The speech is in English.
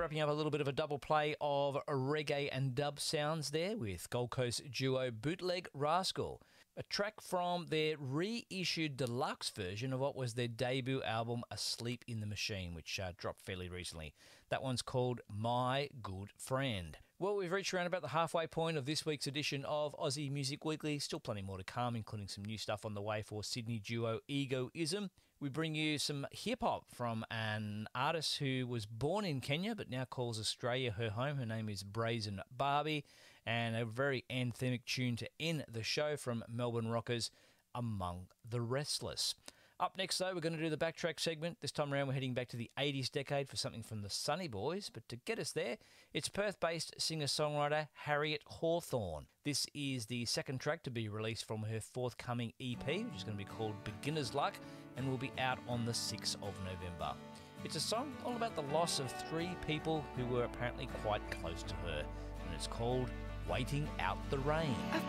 wrapping up a little bit of a double play of reggae and dub sounds there with Gold Coast duo Bootleg Rascal, a track from their reissued deluxe version of what was their debut album Asleep in the Machine, which dropped fairly recently. That one's called My Good Friend. Well, we've reached around about the halfway point of this week's edition of Aussie Music Weekly. Still plenty more to come, including some new stuff on the way for Sydney duo Egoism. We bring you some hip-hop from an artist who was born in Kenya but now calls Australia her home. Her name is Brazen Barbie, and a very anthemic tune to end the show from Melbourne rockers Among the Restless. Up next, though, we're going to do the backtrack segment. This time around, we're heading back to the 80s decade for something from the Sunny Boys. But to get us there, it's Perth-based singer-songwriter Harriet Hawthorne. This is the second track to be released from her forthcoming EP, which is going to be called Beginner's Luck, and will be out on the 6th of November. It's a song all about the loss of 3 people who were apparently quite close to her, and it's called Waiting Out the Rain.